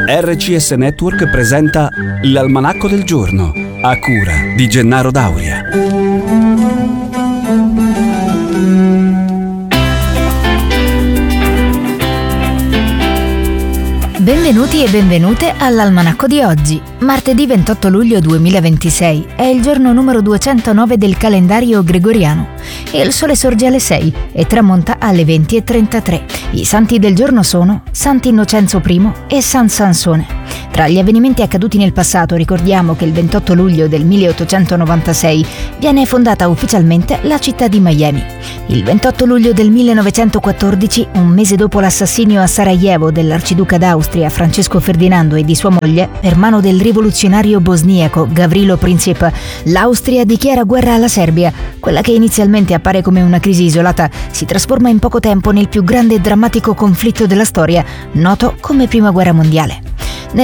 RCS Network presenta l'Almanacco del Giorno, a cura di Gennaro Dauria. Benvenuti e benvenute all'Almanacco di oggi, martedì 28 luglio 2026, è il giorno numero 209 del calendario gregoriano. Il sole sorge alle 6 e tramonta alle 20:33. I santi del giorno sono Sant'Innocenzo I e San Sansone. Tra gli avvenimenti accaduti nel passato ricordiamo che il 28 luglio del 1896 viene fondata ufficialmente la città di Miami. Il 28 luglio del 1914, un mese dopo l'assassinio a Sarajevo dell'arciduca d'Austria Francesco Ferdinando e di sua moglie per mano del rivoluzionario bosniaco Gavrilo Princip, l'Austria dichiara guerra alla Serbia. Quella che inizialmente appare come una crisi isolata si trasforma in poco tempo nel più grande e drammatico conflitto della storia, noto come Prima Guerra Mondiale. Nel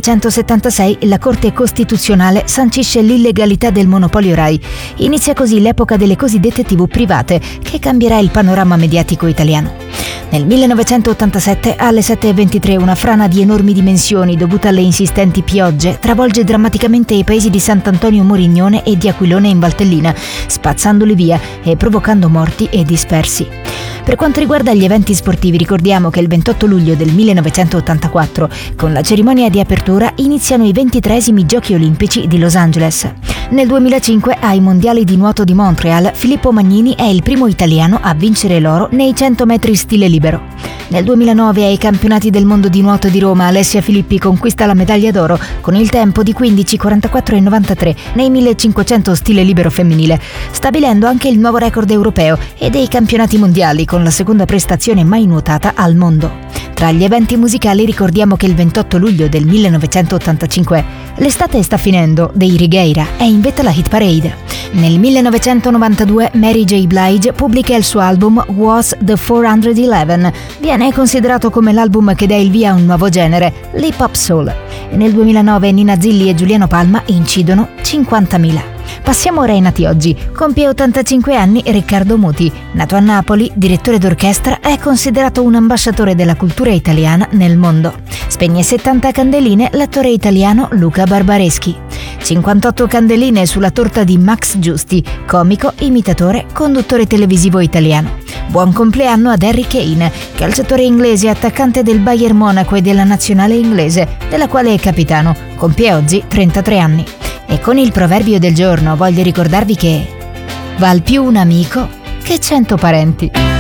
1976 la Corte Costituzionale sancisce l'illegalità del monopolio Rai. Inizia così l'epoca delle cosiddette TV private, che cambierà il panorama mediatico italiano. Nel 1987, alle 7:23, una frana di enormi dimensioni dovuta alle insistenti piogge travolge drammaticamente i paesi di Sant'Antonio Morignone e di Aquilone in Valtellina, spazzandoli via e provocando morti e dispersi. Per quanto riguarda gli eventi sportivi, ricordiamo che il 28 luglio del 1984, con la cerimonia di apertura, iniziano i 23esimi Giochi Olimpici di Los Angeles. Nel 2005, ai Mondiali di nuoto di Montreal, Filippo Magnini è il primo italiano a vincere l'oro nei 100 metri stile libero. Nel 2009, ai Campionati del Mondo di nuoto di Roma, Alessia Filippi conquista la medaglia d'oro con il tempo di 15:44,93 nei 1500 stile libero femminile, stabilendo anche il nuovo record europeo e dei campionati mondiali con la seconda prestazione mai nuotata al mondo. Tra gli eventi musicali ricordiamo che il 28 luglio del 1985 l'estate sta finendo dei Righeira è in vetta alla hit parade. Nel 1992 Mary J. Blige pubblica il suo album Was the 411. Viene considerato come l'album che dà il via a un nuovo genere, l'hip hop soul. E nel 2009 Nina Zilli e Giuliano Palma incidono 50.000. Passiamo ora ai nati oggi. Compie 85 anni Riccardo Muti. Nato a Napoli, direttore d'orchestra, è considerato un ambasciatore della cultura italiana nel mondo. Spegne 70 candeline l'attore italiano Luca Barbareschi. 58 candeline sulla torta di Max Giusti, comico, imitatore, conduttore televisivo italiano. Buon compleanno ad Harry Kane, calciatore inglese, attaccante del Bayern Monaco e della nazionale inglese, della quale è capitano. Compie oggi 33 anni. E con il proverbio del giorno voglio ricordarvi che val più un amico che 100 parenti.